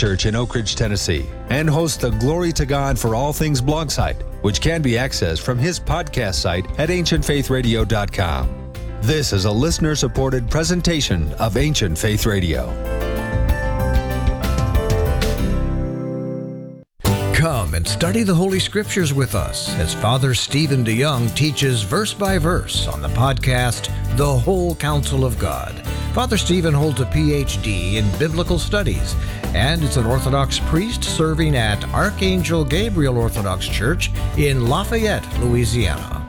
Church in Oak Ridge, Tennessee, and hosts the Glory to God for All Things blog site, which can be accessed from his podcast site at ancientfaithradio.com. This is a listener-supported presentation of Ancient Faith Radio. Come and study the Holy Scriptures with us as Father Stephen DeYoung teaches verse by verse on the podcast, The Whole Counsel of God. Father Stephen holds a Ph.D. in Biblical Studies and is an Orthodox priest serving at Archangel Gabriel Orthodox Church in Lafayette, Louisiana.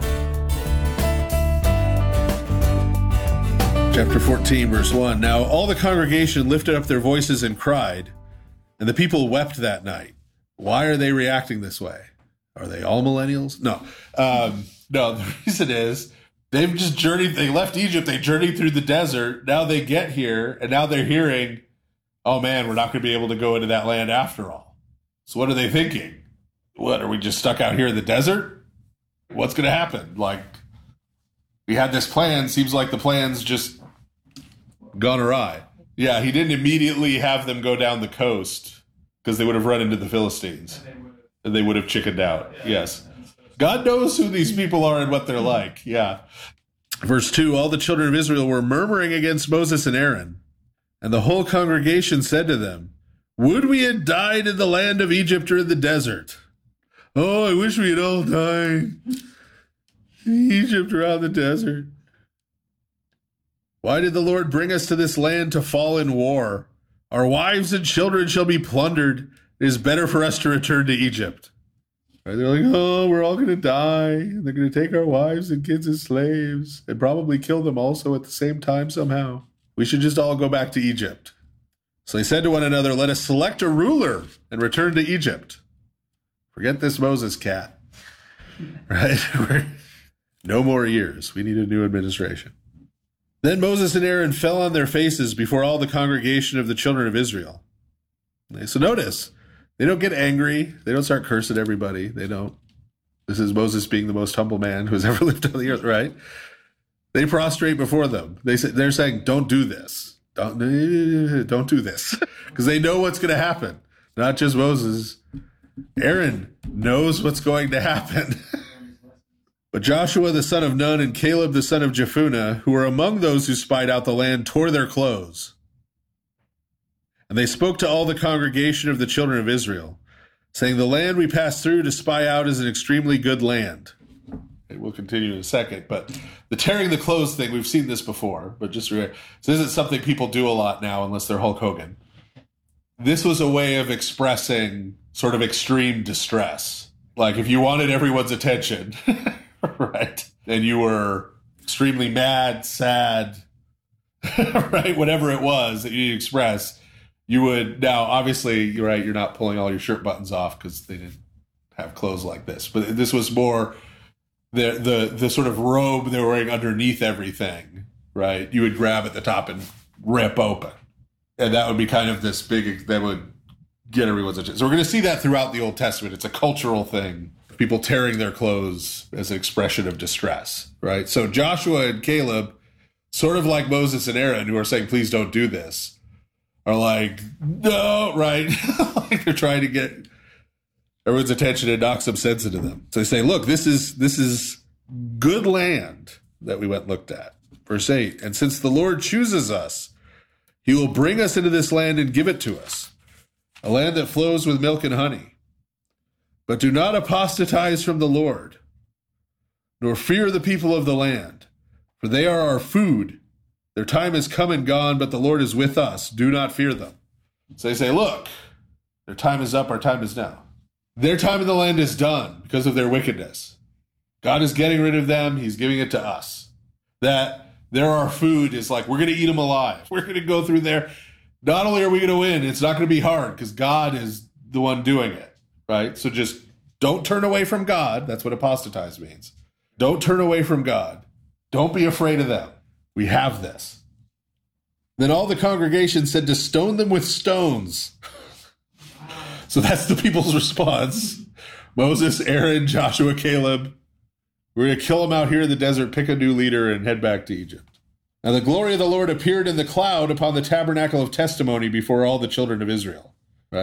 Chapter 14, verse 1. Now all the congregation lifted up their voices and cried, and the people wept that night. Why are they reacting this way? Are they all millennials? No. No, the reason is they've just journeyed. They left Egypt. They journeyed through the desert. Now they get here, and now they're hearing, oh man, we're not going to be able to go into that land after all. So what are they thinking? What, are we just stuck out here in the desert? What's going to happen? Like, we had this plan. Seems like the plan's just gone awry. Yeah, he didn't immediately have them go down the coast, because they would have run into the Philistines, and they would have chickened out. Yes. God knows who these people are and what they're like. Yeah. Verse 2, all the children of Israel were murmuring against Moses and Aaron, and the whole congregation said to them, would we had died in the land of Egypt or in the desert? Oh, I wish we had all died in Egypt or out in the desert. Why did the Lord bring us to this land to fall in war? Our wives and children shall be plundered. It is better for us to return to Egypt. Right? They're like, oh, we're all going to die. They're going to take our wives and kids as slaves and probably kill them also at the same time somehow. We should just all go back to Egypt. So they said to one another, let us select a ruler and return to Egypt. Forget this Moses cat. Right? No more years. We need a new administration. Then Moses and Aaron fell on their faces before all the congregation of the children of Israel. So notice, they don't get angry. They don't start cursing everybody. They don't. This is Moses being the most humble man who has ever lived on the earth, right? They prostrate before them. They're saying, don't do this. Don't do this. Because they know what's going to happen. Not just Moses. Aaron knows what's going to happen. But Joshua the son of Nun and Caleb the son of Jephunneh, who were among those who spied out the land, tore their clothes. And they spoke to all the congregation of the children of Israel, saying, the land we passed through to spy out is an extremely good land. Okay, we'll continue in a second, but the tearing the clothes thing, we've seen this before, but just remember, this isn't something people do a lot now unless they're Hulk Hogan. This was a way of expressing sort of extreme distress. Like if you wanted everyone's attention... right. And you were extremely mad, sad, right? Whatever it was that you express, you would now, obviously, you're right, you're not pulling all your shirt buttons off because they didn't have clothes like this. But this was more the sort of robe they were wearing underneath everything, right? You would grab at the top and rip open. And that would be kind of this big, that would get everyone's attention. So we're going to see that throughout the Old Testament. It's a cultural thing. People tearing their clothes as an expression of distress, right? So Joshua and Caleb, sort of like Moses and Aaron, who are saying, please don't do this, are like, no, right? Like they're trying to get everyone's attention and knock some sense into them. So they say, look, this is good land that we went and looked at. Verse 8, and since the Lord chooses us, he will bring us into this land and give it to us, a land that flows with milk and honey. But do not apostatize from the Lord, nor fear the people of the land, for they are our food. Their time has come and gone, but the Lord is with us. Do not fear them. So they say, look, their time is up, our time is now. Their time in the land is done because of their wickedness. God is getting rid of them. He's giving it to us. That they're our food is like, we're going to eat them alive. We're going to go through there. Not only are we going to win, it's not going to be hard because God is the one doing it. Right? So just don't turn away from God. That's what apostatize means. Don't turn away from God. Don't be afraid of them. We have this. Then all the congregation said to stone them with stones. So that's the people's response. Moses, Aaron, Joshua, Caleb. We're going to kill them out here in the desert, pick a new leader, and head back to Egypt. Now the glory of the Lord appeared in the cloud upon the tabernacle of testimony before all the children of Israel.